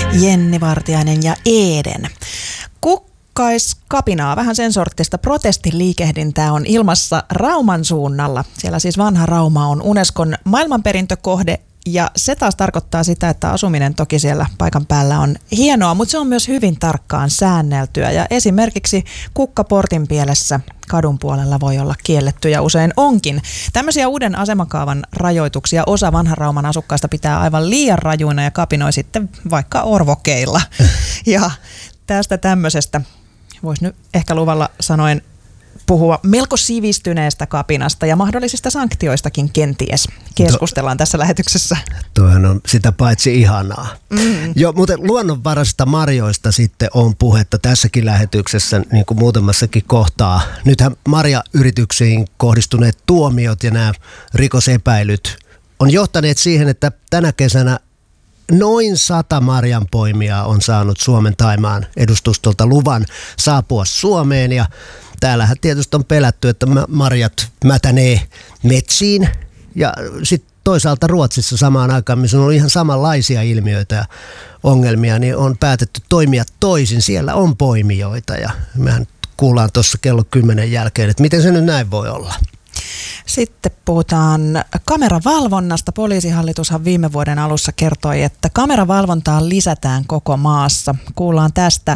Jenni Vartiainen ja Eden. Kukkaiskapinaa, vähän sen sorttista protestiliikehdintää on ilmassa Rauman suunnalla. Siellä siis vanha Rauma on Unescon maailmanperintökohde ja se taas tarkoittaa sitä, että asuminen toki siellä paikan päällä on hienoa, mutta se on myös hyvin tarkkaan säänneltyä ja esimerkiksi kukkaportin pielessä kadun puolella voi olla kielletty ja usein onkin. Tämmöisiä uuden asemakaavan rajoituksia osa vanhan Rauman asukkaista pitää aivan liian rajuina ja kapinoi sitten vaikka orvokeilla. Ja tästä tämmöisestä voisi nyt ehkä luvalla sanoen puhua melko sivistyneestä kapinasta ja mahdollisista sanktioistakin kenties. Keskustellaan tässä lähetyksessä. Tuohan on sitä paitsi ihanaa. Jo, muuten luonnonvaraisista marjoista sitten on puhetta tässäkin lähetyksessä, niin kuin muutamassakin kohtaa. Nythän marjayrityksiin kohdistuneet tuomiot ja nämä rikosepäilyt on johtaneet siihen, että tänä kesänä noin 100 marjanpoimijaa on saanut Suomen Thaimaan edustustolta luvan saapua Suomeen ja täällähän tietysti on pelätty, että marjat mätänee metsiin ja sitten toisaalta Ruotsissa samaan aikaan, missä on ollut ihan samanlaisia ilmiöitä ja ongelmia, niin on päätetty toimia toisin. Siellä on poimijoita ja mehän kuullaan tuossa kello 10 jälkeen, että miten se nyt näin voi olla. Sitten puhutaan kameravalvonnasta. Poliisihallitushan viime vuoden alussa kertoi, että kameravalvontaa lisätään koko maassa. Kuullaan tästä.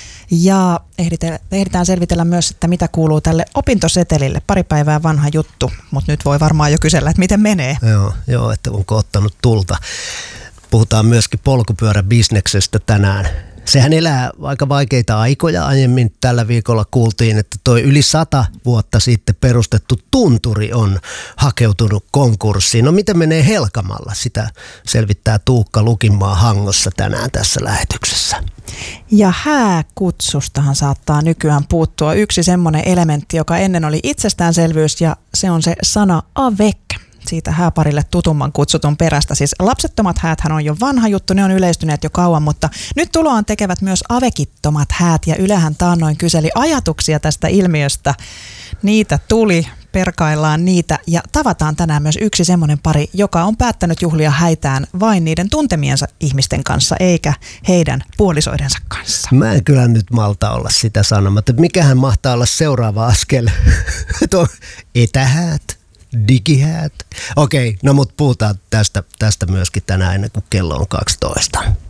Ja ehditään selvitellä myös, että mitä kuuluu tälle opintosetelille. Pari päivää vanha juttu, mutta nyt voi varmaan jo kysellä, että miten menee. Joo, että onko ottanut tulta. Puhutaan myöskin polkupyöräbisneksestä tänään. Sehän elää aika vaikeita aikoja. Aiemmin tällä viikolla kuultiin, että toi yli 100 vuotta sitten perustettu tunturi on hakeutunut konkurssiin. No miten menee Helkamalla? Sitä selvittää Tuukka Lukinmaa Hangossa tänään tässä lähetyksessä. Ja hääkutsustahan saattaa nykyään puuttua yksi semmoinen elementti, joka ennen oli itsestäänselvyys ja se on se sana avec. Siitä hääparille tutumman kutsutun perästä. Siis lapsettomat hääthän on jo vanha juttu, ne on yleistyneet jo kauan, mutta nyt tuloaan tekevät myös avekittomat häät ja Ylehän taannoin kyseli ajatuksia tästä ilmiöstä. Niitä tuli, perkaillaan niitä ja tavataan tänään myös yksi semmoinen pari, joka on päättänyt juhlia häitään vain niiden tuntemiensa ihmisten kanssa eikä heidän puolisoidensa kanssa. Mä en kyllä nyt malta olla sitä sanomatta, että mikähän mahtaa olla seuraava askel. Etähäät. Digihäät. Okei, no mutta puhutaan tästä myöskin tänään ennen kuin kello on 12.